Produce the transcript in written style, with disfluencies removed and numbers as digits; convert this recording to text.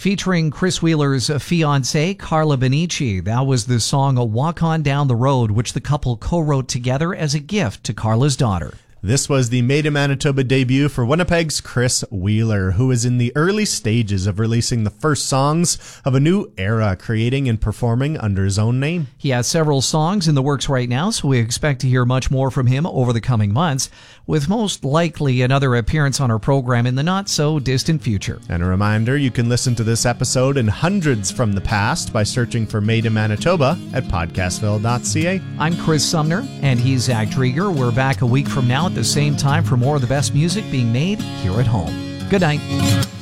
Featuring Chris Wheeler's fiancée, Carla Benici. That was the song Walk On Down the Road, which the couple co-wrote together as a gift to Carla's daughter. This was the Made in Manitoba debut for Winnipeg's Chris Wheeler, who is in the early stages of releasing the first songs of a new era, creating and performing under his own name. He has several songs in the works right now, so we expect to hear much more from him over the coming months, with most likely another appearance on our program in the not-so-distant future. And a reminder, you can listen to this episode and hundreds from the past by searching for Made in Manitoba at podcastville.ca. I'm Chris Sumner, and he's Zach Drieger. We're back a week from now at the same time for more of the best music being made here at home. Good night.